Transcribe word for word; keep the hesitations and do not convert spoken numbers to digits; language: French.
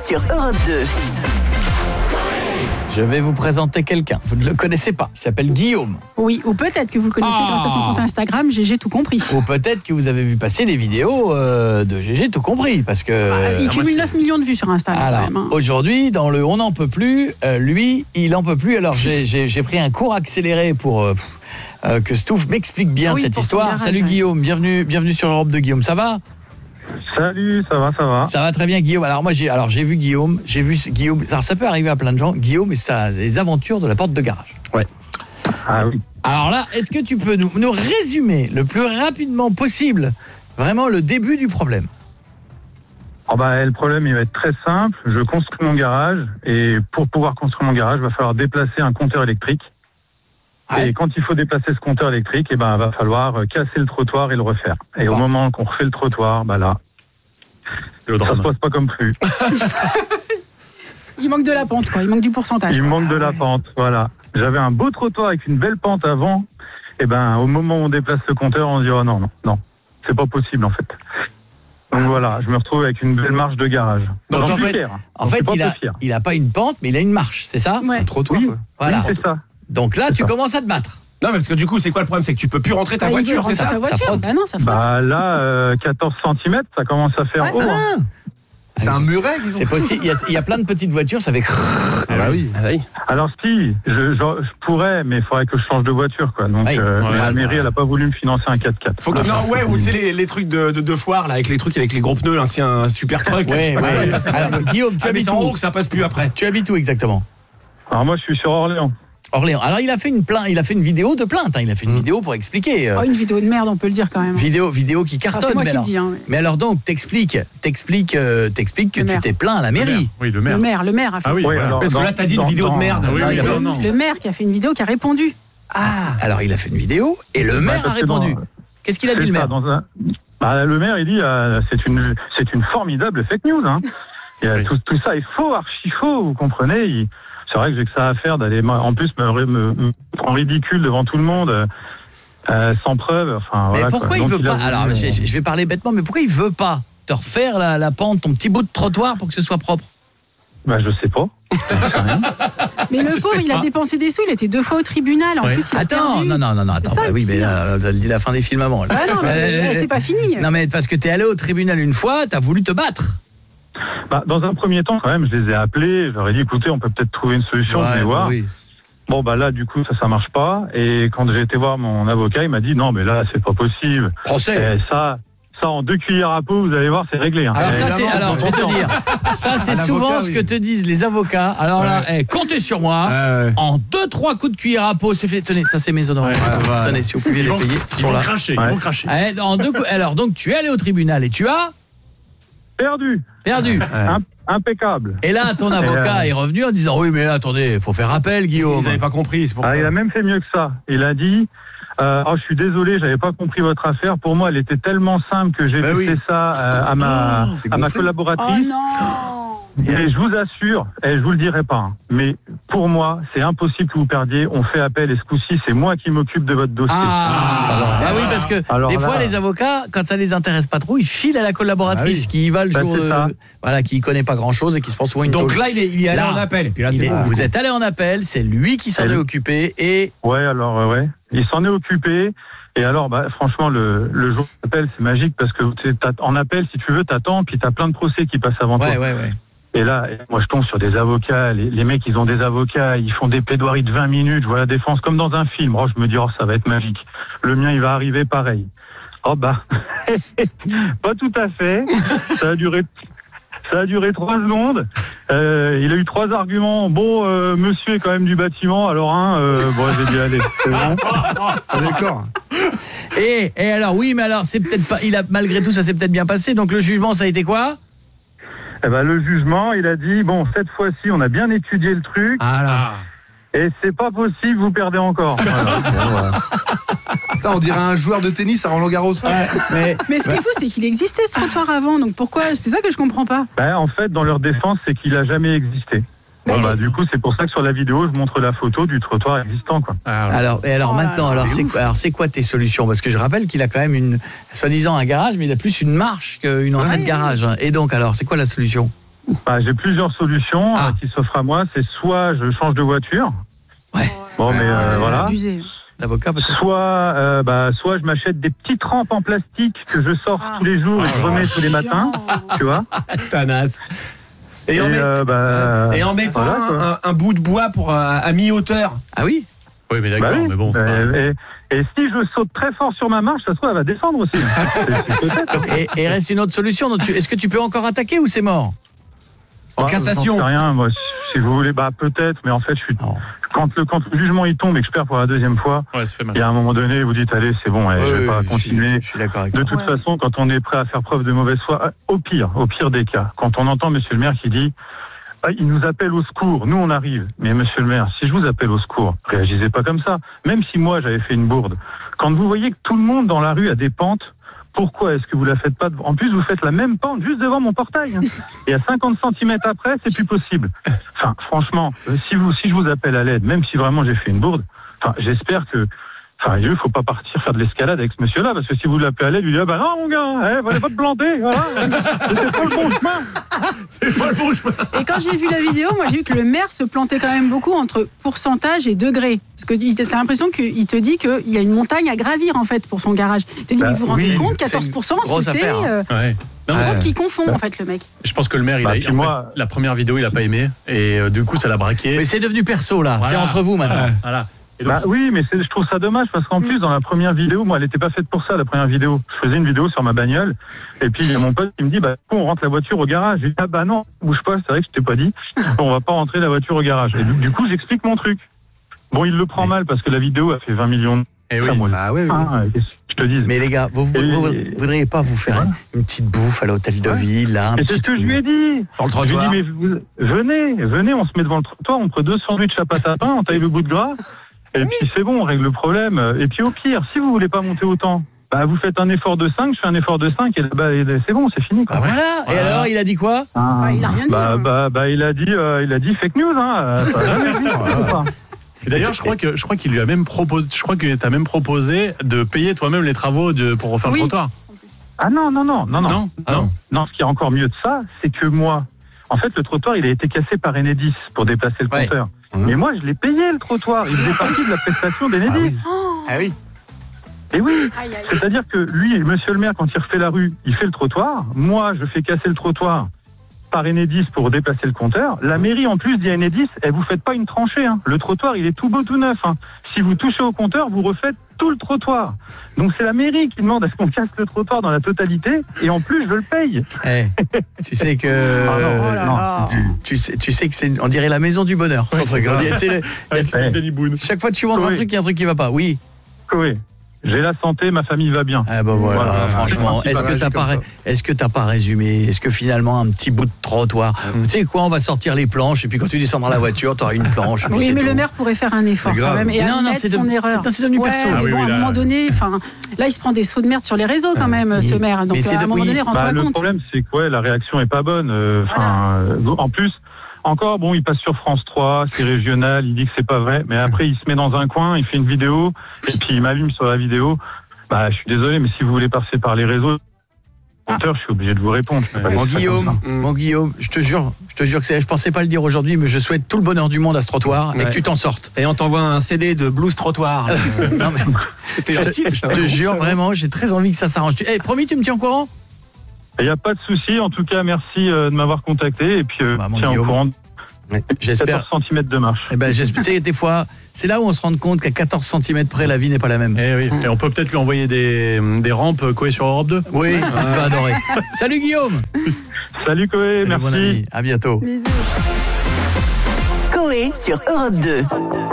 sur Europe deux. Je vais vous présenter quelqu'un. Vous ne le connaissez pas. Il s'appelle Guillaume. Oui, ou peut-être que vous le connaissez Ah. grâce à son compte Instagram, G G tout compris. Ou peut-être que vous avez vu passer les vidéos euh, de G G tout compris. Parce que. Ah, il cumule neuf millions de vues sur Instagram. Alors, quand même, hein. aujourd'hui, dans le On n'en peut plus, euh, lui, il en peut plus. Alors, j'ai, j'ai, j'ai pris un cours accéléré pour euh, pff, euh, que Stouff m'explique bien Ah oui, cette pour son histoire. garage, Salut ouais. Guillaume, bienvenue, bienvenue sur Europe deux. Guillaume, ça va ? Salut, ça va, ça va. Ça va très bien, Guillaume. Alors moi, j'ai, alors j'ai vu Guillaume, j'ai vu Guillaume. Alors ça peut arriver à plein de gens. Guillaume et sa, les aventures de la porte de garage. Ouais. Ah oui. Alors là, est-ce que tu peux nous, nous résumer le plus rapidement possible, vraiment le début du problème ? Oh bah, le problème, il va être très simple. Je construis mon garage et pour pouvoir construire mon garage, il va falloir déplacer un compteur électrique. Ouais. Et quand il faut déplacer ce compteur électrique, eh ben, il va falloir casser le trottoir et le refaire. Et Bon. au moment qu'on refait le trottoir, bah là, ça se passe pas comme prévu. Il manque de la pente, quoi. Il manque du pourcentage. Il quoi. manque de la pente, voilà. J'avais un beau trottoir avec une belle pente avant. Et ben, au moment où on déplace le compteur, on se dit, oh non, non, non, c'est pas possible en fait. Donc voilà, je me retrouve avec une belle marche de garage. Donc, J'en en suis fait- fier. En J'en fait, suis pas il peu a, fier. il a pas une pente, mais il a une marche, c'est ça ? Ouais. Un trottoir, Oui. quoi. Voilà. Oui, c'est ça. Donc là, tu ça. commences à te battre. Non, mais parce que du coup, c'est quoi le problème? C'est que tu peux plus rentrer ta Bah, il veut voiture, c'est rentrer ça? sa voiture. frotte. Bah non, ça frotte. Bah là, euh, quatorze centimètres, ça commence à faire Ouais. haut. hein. C'est un muret qu'ils ont. C'est possible. Il y, a, il y a plein de petites voitures, ça fait. Ah bah oui. Ah oui. Alors si, je, je, je pourrais, mais il faudrait que je change de voiture, quoi. Donc Oui. euh, Ouais. la mairie, elle a pas voulu me financer un quatre-quatre. Faut que, non, ouais, ou tu sais, les, les trucs de, de, de foire, là, avec les trucs, avec les gros pneus, là, c'est un super truck. là, je sais Ouais, pas ouais. quoi. Alors, Guillaume, tu Ah, mais habites c'est en où haut que ça passe plus après. Tu habites où exactement ? Alors moi, je suis sur Orléans. Orléans. Alors, il a fait une plainte, il a fait une vidéo de plainte. Hein. Il a fait une vidéo pour expliquer. euh, Oh, une vidéo de merde, on peut le dire quand même. vidéo, vidéo qui Enfin, cartonne. c'est moi mais qui le alors, dis. Hein, mais- mais alors donc, t'expliques, t'expliques, euh, t'expliques que Le tu maire. t'es plaint à la mairie. Oui, le Le maire. maire, le maire a fait. Ah oui, Ouais, voilà. alors, Parce que dans- là, t'as dit une dans- vidéo de dans- merde. Ah oui, Non, oui, c'est non, le, non. le maire qui a fait une vidéo qui a répondu. Ah, alors il a fait une vidéo et le maire a parce que répondu. dans- Qu'est-ce qu'il a dit C'est le ça, maire ? dans un- bah, le maire, il dit, euh, c'est une, c'est une formidable fake news. Hein. Et, euh, Oui. tout, tout ça est faux, archi faux, vous comprenez. Il- c'est vrai que j'ai que ça à faire d'aller, en plus, me, me, me mettre en ridicule devant tout le monde, euh, euh, sans preuve. Enfin, Mais voilà, pourquoi quoi. il Donc, veut a pas voulu, Alors, euh, je, je vais parler bêtement, mais pourquoi il veut pas te refaire la, la pente, ton petit bout de trottoir pour que ce soit propre ? Bah, je sais pas. Mais le Je pauvre, sais il a pas. dépensé des sous, il était deux fois au tribunal. En Ouais. plus, il a Attends, perdu. non, non, non, non, attends. ça, Bah oui, le mais pire. là, elle dit la fin des films avant. là. Ah non, mais Euh, c'est pas fini. Non, mais parce que t'es allé au tribunal une fois, t'as voulu te battre. Bah, dans un premier temps, quand même, je les ai appelés. Je leur ai dit, écoutez, on peut peut-être trouver une solution. Ouais, vous allez bah voir. oui. Bon, bah là, du coup, ça, ça marche pas. Et quand j'ai été voir mon avocat, il m'a dit, non, mais là, c'est pas possible. Procès. Et ça, ça, en deux cuillères à peau, vous allez voir, c'est réglé. Hein. Alors Et ça c'est évidemment, alors je vais te dire ça c'est Un souvent avocat, ce oui. que te disent les avocats. Alors là, eh, comptez sur moi. Ouais. En deux trois coups de cuillère à peau, c'est fait. Tenez, ça c'est mes honoraires. Ouais, voilà. Tenez, si vous pouviez Ils les vont, payer, ils ils sont vont là. cracher, ils Ouais. vont cracher. Eh, en deux coups- alors donc tu es allé au tribunal et tu as perdu. perdu. Im- impeccable. Et là ton avocat euh, est revenu en disant oui mais là attendez, faut faire appel Guillaume. Ils avaient pas compris, c'est pour Ah, ça. il a même fait mieux que ça. Il a dit, euh, oh, je suis désolé, j'avais pas compris votre affaire. Pour moi, elle était tellement simple que j'ai Bah oui. fait ça euh, à ma, Oh, c'est à ma gonflé. Oh collaboratrice. non. Et je vous assure, et je vous le dirai pas, hein, mais pour moi, c'est impossible que vous perdiez. On fait appel et ce coup-ci, c'est moi qui m'occupe de votre dossier. Ah, Alors, bah oui parce que alors des fois là- les avocats quand ça les intéresse pas trop, ils filent à la collaboratrice Ah oui. qui y va le Bah, jour c'est ça. euh, voilà, qui connaît pas grand-chose et qui se prend souvent une Donc tôle. là, il est, il est allé Là, en appel. Et puis là, Il c'est est- bon. vous êtes allé en appel, c'est lui qui s'en Elle- est occupé et Ouais, alors euh, ouais, il s'en est occupé. Et alors, bah, franchement, le, le jour d'appel, c'est magique parce que tu sais, t'as- en appel, si tu veux, t'attends, puis t'as plein de procès qui passent avant ouais toi. ouais ouais. Et là, moi, je tombe sur des avocats. Les, les mecs, ils ont des avocats. Ils font des plaidoiries de vingt minutes. Je vois la défense comme dans un film. Oh, je me dis, oh, ça va être magique. Le mien, il va arriver pareil. Oh, bah, pas tout à fait. Ça a duré, ça a duré trois secondes. Euh, il a eu trois arguments. Bon, euh, monsieur est quand même du bâtiment. Alors, un, euh, bon, j'ai dit, allez, c'est bon. Ah, d'accord. Et, et alors oui mais alors c'est peut-être pas il a malgré tout ça s'est peut-être bien passé donc le jugement ça a été quoi? Eh ben, le jugement, il a dit, bon, cette fois-ci, on a bien étudié le truc. Ah là. Ah. Et c'est pas possible, vous perdez encore. Voilà. Putain, on dirait un joueur de tennis à Roland Garros. Mais Mais ce qu'il faut, c'est qu'il existait ce trottoir avant. Donc pourquoi? C'est ça que je comprends pas. Ben, en fait, dans leur défense, c'est qu'il a jamais existé. Bon, Mais- bah, du coup, c'est pour ça que sur la vidéo, je montre la photo du trottoir existant, quoi. alors et alors Oh là maintenant là, alors c'est c'est quoi alors c'est quoi tes solutions parce que je rappelle qu'il a quand même une soi-disant un garage mais il a plus une marche qu'une entrée Ouais. de garage hein. Et donc alors c'est quoi la solution? Bah, j'ai plusieurs solutions Ah. euh, qui s'offrent à moi. C'est soit je change de voiture. Ouais. Bon, mais euh, voilà. Abusé. L'avocat peut-être. Soit, euh, bah, soit je m'achète des petites rampes en plastique que je sors Ah. tous les jours et je remets tous les matins, tu vois. Tanas. Et, Et, en, met- euh, bah, et en mettant voilà, quoi. un, un bout de bois pour à, à mi-hauteur. Ah oui. Oui, mais Bah d'accord, oui. mais bon, c'est pas... et, et, et si je saute très fort sur ma marche, ça se trouve, elle va descendre aussi. C'est- c'est peut-être. Et, et reste une autre solution. Donc tu- Est-ce que tu peux encore attaquer ou c'est mort? En Ouais, cassation. j'en sais rien, moi. Si vous voulez, bah peut-être, mais en fait, je suis. Non. Quand le, quand le jugement il tombe et que je perds pour la deuxième fois, Ouais, ça fait mal. il y a un moment donné, vous dites allez, c'est bon, allez, je vais Ouais, pas je suis- continuer. Je suis d'accord avec De toi. toute Ouais. façon, quand on est prêt à faire preuve de mauvaise foi, au pire, au pire des cas, quand on entend Monsieur le maire qui dit ah, il nous appelle au secours, nous on arrive. Mais Monsieur le maire, si je vous appelle au secours, réagissez pas comme ça. Même si moi j'avais fait une bourde. Quand vous voyez que tout le monde dans la rue a des pentes, pourquoi est-ce que vous la faites pas devant- En plus, vous faites la même pente juste devant mon portail. hein. Et à cinquante centimètres après, c'est plus possible. Enfin, franchement, euh, si vous, si je vous appelle à l'aide, même si vraiment j'ai fait une bourde, enfin, j'espère que. Enfin, il faut pas partir faire de l'escalade avec ce monsieur-là, parce que si vous l'appelez à l'aide, il dit ah bah non mon gars, eh, fallait pas te planter, voilà, c'était pas le bon chemin. C'est pas le bon chemin. Et quand j'ai vu la vidéo, moi j'ai vu que le maire se plantait quand même beaucoup entre pourcentage et degré. Parce que il- t'as l'impression qu'il te dit qu'il y a une montagne à gravir en fait pour son garage. Il te dit, Bah, mais vous vous rendez oui, compte, c'est quatorze pour cent, ce que grosse c'est affaire, hein. euh, Ouais. Non, Je mais pense Ouais. qu'il confond en fait le mec. je pense que le maire, il Bah, a, puis en moi- fait, la première vidéo, il a pas aimé. Et euh, du coup, ça l'a braqué. Mais c'est devenu perso là. Voilà. C'est entre vous maintenant. Voilà. Et donc, Bah oui, mais c'est- je trouve ça dommage parce qu'en plus, dans la première vidéo, moi, elle n'était pas faite pour ça, la première vidéo. Je faisais une vidéo sur ma bagnole, et puis il y a mon pote qui me dit, bah, on rentre la voiture au garage. J'ai dit, ah bah non, bouge pas, c'est vrai que je t'ai pas dit, on va pas rentrer la voiture au garage. Et du, du coup, j'explique mon truc. Bon, il le prend mal parce que la vidéo a fait vingt millions de eh oui. Ah, moi, Bah oui, oui. ah, qu'est-ce que je te dis. Mais les gars, vous, vous, Et- vous- vous voudriez pas vous faire Voilà. une petite bouffe à l'hôtel de Ouais. ville là, un Et petit c'est ce que je truc. lui ai dit. Sur le Je lui ai dit, trottoir. mais vous- venez, venez, on se met devant le trottoir, on prend deux sandwichs à pâte à pain, on taille le bout de gras, et puis c'est bon, on règle le problème. Et puis au pire, si vous voulez pas monter autant, bah vous faites un effort de cinq, je fais un effort de cinq, et bah, et c'est bon, c'est fini. Quoi. Ah, voilà. Et Voilà. alors, il a dit quoi? Ah, il a rien dit, Bah, hein. bah, bah, il a dit, euh, il a dit fake news, hein. euh, ça a jamais dit, c'est pas. Et d'ailleurs, je crois que je crois qu'il lui a même proposé, je crois que t'as même proposé de payer toi-même les travaux de pour refaire Oui. le trottoir. Ah non, non, non, non, non. Non, Ah non. Non, ce qui est encore mieux de ça, c'est que moi, en fait, le trottoir, il a été cassé par Enedis pour déplacer le Ouais. compteur. Mmh. Mais moi, je l'ai payé, le trottoir. Il faisait partie de la prestation d'Enedis. Ah oui. Oh, Ah oui. Et oui, aïe, aïe. c'est-à-dire que lui, monsieur le maire, quand il refait la rue, il fait le trottoir. Moi, je fais casser le trottoir par Enedis pour déplacer le compteur. La mairie, en plus, dit à Enedis, eh, vous faites pas une tranchée. Hein. Le trottoir, il est tout beau, tout neuf. Hein. Si vous touchez au compteur, vous refaites tout le trottoir. Donc c'est la mairie qui demande à ce qu'on casse le trottoir dans la totalité. Et en plus, je le paye. Eh, tu sais que Ah non, Oh là non. là. tu, tu sais, tu sais que c'est, on dirait la maison du bonheur. Son truc. On dirait, tu sais, le- Avec Ouais. Danny Boone. chaque fois que tu montres un Oui. truc, il y a un truc qui va pas. Oui. Oui, j'ai la santé, ma famille va bien. Ah bah voilà, Voilà. franchement, C'est est-ce pas que t'as magique pas, comme ré- est-ce que t'as pas résumé? Est-ce que finalement un petit bout de trottoir, tu sais quoi, on va sortir les planches et puis quand tu descends dans la voiture, t'auras une planche. et puis Oui, c'est mais tout. le maire pourrait faire un effort C'est quand grave. même et Non, non, admettre c'est son de- erreur. c'est- c'est devenu Ouais, perso. mais Ah oui, bon, oui, à un là- moment donné, enfin, là, il se prend des sauts de merde sur les réseaux quand même, Mais- ce maire. Donc mais c'est à de- un moment oui. donné, rends-toi Bah, le compte. problème, c'est que ouais, la réaction est pas bonne. euh, Enfin, euh, en plus, encore, bon, il passe sur France trois, c'est régional, il dit que c'est pas vrai, mais après, il se met dans un coin, il fait une vidéo, et puis il m'allume sur la vidéo. Bah, je suis désolé, mais si vous voulez passer par les réseaux, compteur, je suis obligé de vous répondre. Je peux pas Mon laisser ça comme Guillaume, ça. mon Guillaume, je te jure, je te jure que c'est, je pensais pas le dire aujourd'hui, mais je souhaite tout le bonheur du monde à ce trottoir et Ouais. que tu t'en sortes. Et on t'envoie un C D de Blues Trottoir. là. Non, mais C'était je, gentil. je te jure vraiment, j'ai très envie que ça s'arrange. Tu- Eh, promis, tu me tiens au courant? Il n'y a pas de souci. En tout cas, merci euh, de m'avoir contacté. Et puis, euh, Bah, mon tiens au Guillaume. courant. J'espère. quatorze centimètres de marche. Eh ben, j'espère. Tu sais, des fois, c'est là où on se rend compte qu'à quatorze centimètres près, la vie n'est pas la même. Eh oui. Et on peut peut-être lui envoyer des, des rampes Coé sur Europe deux. Oui, il va adorer. Salut Guillaume. Salut Coé, Salut, merci. mon ami. À bientôt. Bisous. Coé sur Europe deux.